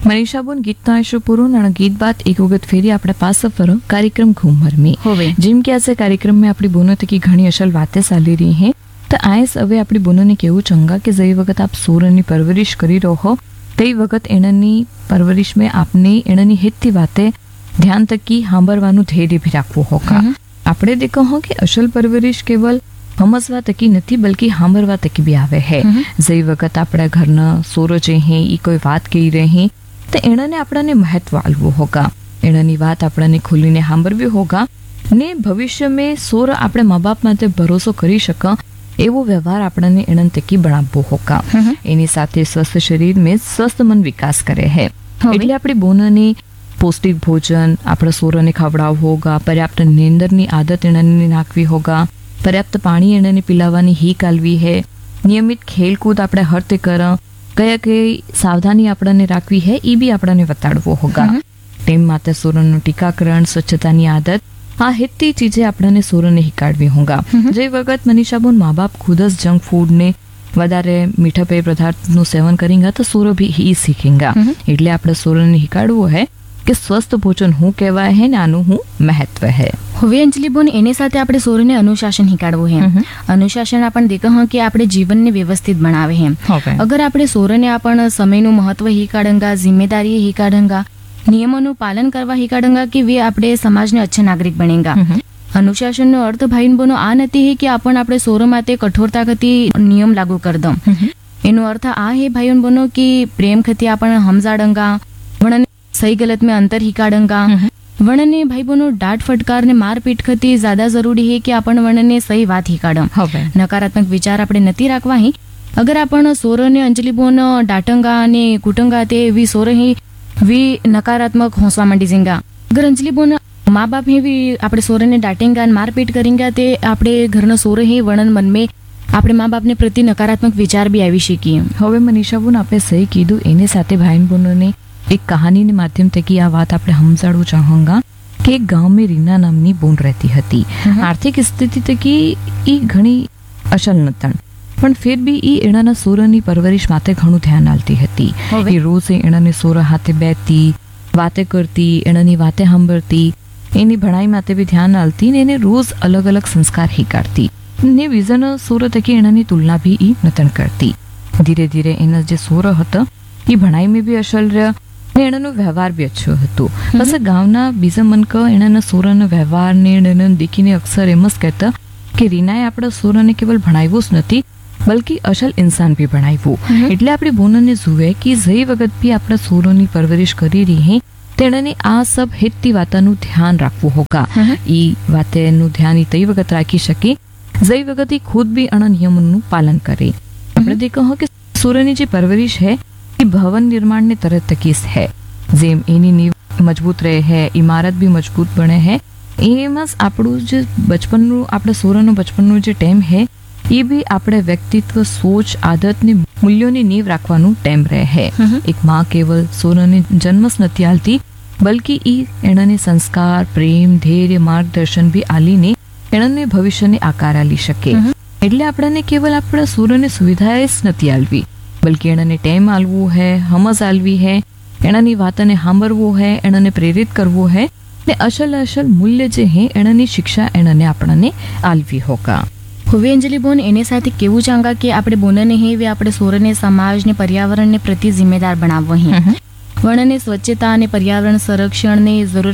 Manisha bone गीत आशु पूर्ण और गीत बात एक वक्त फेरी આપણે પાછા ફરો કાર્યક્રમ ઘુમર में होवे जिम के आज कार्यक्रम में अपनी बोनो तक घनी असल बातें चाली रही हैं तो आयस હવે આપણી બોનોને કેવું ચંગા કે જે વખત આપ સોરની પરવરિશ કરી રહો તે વખત એનાની પરવરિશ में આપને એનાની હિતથી વાતે ધ્યાન તકી સાંભળવાનું ધૈર્ય भी રાખવું હોકા આપણે દેખો હો કે અસલ પરવરિશ કેવલ સમજવા તકી નથી બल्कि સાંભળવા તકી भी આવે है જે વખત આપણા ઘરના સોરો જે હે ઈ કોઈ વાત કહી રહે તો એનાને આપણને મહત્વ આલવું હોગા એનાની વાત આપણને ખુલીને સાંભળવી હોગા ને ભવિષ્ય में સોર આપણે મા બાપ માટે ભરોસો કરી શકા એવો વ્યવહાર આપણને એના તકી બનાવવો હોગા એની સાથે સ્વસ્થ શરીર में સ્વસ્થ મન વિકાસ કરે है એટલે આપણી બોનને પૌષ્ટિક ભોજન આપણા સોરને ખવડાવવું હોગા પર્યાપ્ત નીંદરની આદત એનાને નાખવી હોગા पर्याप्त पानी एने पिलावानी ही कालवी है नियमित खेलकूद આપણે હરતે કર કયા કઈ સાવધાની આપણને રાખવી है ई भी આપણને બતાડવો હોગા ટેમ માતે સોરનું ટીકાકરણ સ્વચ્છતાની આદત આ હેતી ચીજે આપણને સોરને હિકાડવી હોગા જે વખત મનીષા બોન મા બાપ ખુદ જ જંક ફૂડ ને વધારે મીઠા પેય પદાર્થનું સેવન કરેંગા તો સોરો भी ही सीखेंगा એટલે આપણે સોરને હિકાડવું है કે સ્વસ્થ ભોજન હું કહેવાય है ને આનું હું મહત્વ है હવે અંજલિ બોન એની સાથે આપણે સોરને અનુશાસન હિકાડવું હે અનુશાસન આપણ દેખ હ કે આપણે જીવનને વ્યવસ્થિત બનાવે હે અગર આપણે સોરને આપણ સમયનું મહત્વ હિકાડંગા જિમ્મેદારી હિકાડંગા નિયમોનું પાલન કરવા હિકાડંગા કે વે આપણે સમાજને અચ્છા નાગરિક બનેગા અનુશાસનનો અર્થ ભાઈન બોનો આ નથી હે કે આપણ આપણે સોર માટે કઠોરતા ખતી નિયમ લાગુ કર દમ એનો અર્થ આ હે ભાઈન બોનો કે પ્રેમ ખતી આપણ સમજાડંગા વણને सही गलत में अंतर हिकाडंगा वणने भाई बोनो डांट फटकार ने मार पीट खती ज्यादा जरूरी है कि अपन वणने सही बात हिकाडम नकारात्मक विचार આપણે નથી રાખવા હી અગર આપણ સોરને અંજલિ બોન ડાટંગા અને કુટંગા તે વી સોર હી વી નકારાત્મક હોસવા માંડી જંગા અગર અંજલિ બોન माँ बाप ही भी આપણે સોરને ડાટેંગા અને મારપીટ કરેંગા તે આપણે ઘરનો સોર હી વણન મન में આપણે મા બાપને પ્રતિ નકારાત્મક વિચાર भी આવી શકી હવે મનીષા બોન આપણે સહી કીધું એની સાથે ભાઈન બોનોને एक कहानी ने माध्यम तक आ बात આપણે સમજાડવું ચાહુંગા કે એક ગામ में રીના નામની બોન રહેતી હતી આર્થિક સ્થિતિ તકી ઈ ઘણી અસલ નતણ પણ ફિર બી ઈ એનાના સોરની પરવરિશ માટે ઘણું ધ્યાન આલતી હતી એ રોજ એનાને સોર હાથે બેતી વાતે કરતી એનાની વાતે સાંભળતી એની ભણાઈ માટે બી ધ્યાન આલતી ને એને રોજ અલગ અલગ સંસ્કાર હિકાડતી ને બીજાના સોર તકી એનાની તુલના બી ઈ નતણ કરતી ધીરે ધીરે એના જે સોર હતા એ ભણાઈ में भी અસલ રહ્યા એનાનો વ્યવહાર બી અચ્છો હતો બસ ગામના બીજા મનક એનાના સોરાના વ્યવહાર ને એના દેખીને અક્ષર એમ જ કહેતા કે રીનાએ આપણા સોરાને કેવલ ભણાવ્યું જ નથી બલ્કि અસલ ઇન્સાન બી ભણાવ્યું એટલે આપણે બોનને જુએ કે જે વખત બી આપણા સોરોની પરવરિશ કરી રહી હે તેણે આ સબ હિતથી વાતાનું ધ્યાન રાખવું હોગા ઈ વાતેનું ધ્યાન ઈ તઈ વખત રાખી શકે જે વખત ઈ ખુદ બી આના નિયમોનું પાલન કરે આપણે દેખો હો કે સોરની જે પરવરિશ है भवन निर्माण ने तरह तकीस है जेम एनी नींव मजबूत रहे है इमारत भी मजबूत बने है एमस આપણું જે બચપનનું આપણે સોરનો બચપનનું જે ટાઈમ है એ भी આપણે વ્યક્તિત્વ સોચ આદત ને મૂલ્યોની નીવ રાખવાનું ટાઈમ રહે है એક માં કેવલ સોરને જન્મસ નથી આલતી બल्कि ઈ એનાને સંસ્કાર પ્રેમ ધૈર્ય માર્ગદર્શન भी આલીને એનાને ભવિષ્યને આકાર આલી શકે એટલે આપણને કેવલ આપણા સોરને સુવિધાએ જ નથી આલવી बल्कि एनाने टेम आलवू है हमज आलवी है एनानी वातने हांभरवू है एनाने प्रेरित करवू है ने असल असल मूल्य जे है एनानी शिक्षा एनाने आपणाने आलवी होगा હવે અંજલિ બોન એની સાથે કેવું ચાંગા કે આપણે બોનને હે વે આપણે સોરને સમાજને પર્યાવરણને પ્રતિ જિમ્મેદાર બનાવવો હે વણને સ્વચ્છતા અને પર્યાવરણ સંરક્ષણને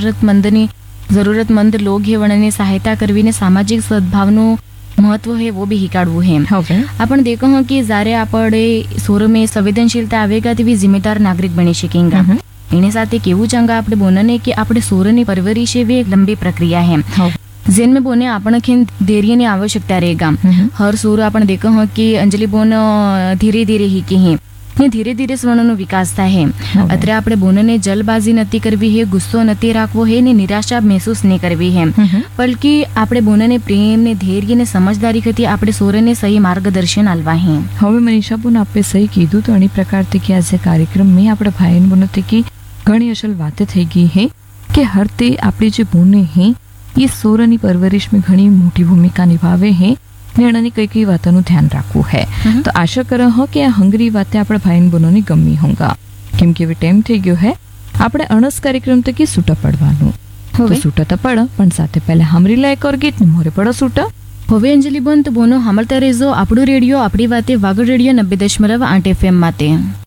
જરૂરતમંદ લોગ હે વણને સહાયતા કરવીને સામાજિક સદભાવનો महत्व है वो भी हिकाड़वू है अपन देखो हो कि जारे आपड़े सोर में संवेदनशीलता आवेगा तो भी जिम्मेदार नागरिक बनी सकेंगे एने साथे केवू चांगा आपणे बोनने कि आपणे सोरनी परवरिश वे एक लंबी प्रक्रिया है जिनमें बोने आपण खिन धैर्य ની आवश्यकता रहेगा हर सोर आपण देखो हो कि अंजलि बोन धीरे धीरे ही के हैं ने धीरे धीरे સ્વર્ણનો વિકાસ થાય હે અત્રે આપણે બોનને જલબાજી નથી કરવી હે ગુસ્સો નથી રાખવો હે ને નિરાશા મહેસૂસ નહીં કરવી હે બલ્कि આપણે બોનને પ્રેમ ને ધૈર્ય ને સમજદારી ખતી આપણે સોરને સહી માર્ગદર્શન આલવા હે હવે મનીષા બોન આપણે સહી કીધું તો અણી પ્રકારથી કે આજે કાર્યક્રમ में આપણે ભાઈન બોનતે की ઘણી અસલ વાતે થઈ ગઈ હે કે હરતે આપણી જે બોને હે ये સોરની પરવરિશ में ઘણી મોટી ભૂમિકા નિભાવે હે એનાની કઈ કઈ વાતોનું ધ્યાન રાખવું है तो आशा कर हो कि हंगरी बातें આપણે ભાઈન બોનોની ગમી હોંગા કેમ કે હવે ટાઈમ થઈ ગયો હે આપણે અણસ કાર્યક્રમ તકી છૂટા પડવાનું. તો છૂટા તો પડ પણ સાથે પહેલા હમરી લાયક ઓર ગીત મોરે પડો છૂટા. હવે અંજલિ બંધ બોનો સાંભળતા રહેજો આપણું રેડિયો આપણી વાતે વાગડ રેડિયો 90.8 FM માટે.